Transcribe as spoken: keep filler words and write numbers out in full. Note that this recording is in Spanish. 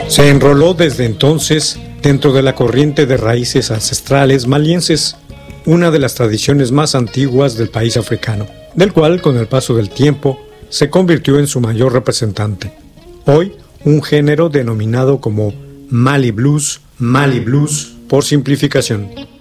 Se enroló desde entonces dentro de la corriente de raíces ancestrales malienses, una de las tradiciones más antiguas del país africano, del cual con el paso del tiempo se convirtió en su mayor representante. Hoy, un género denominado como Mali Blues, Mali Blues por simplificación.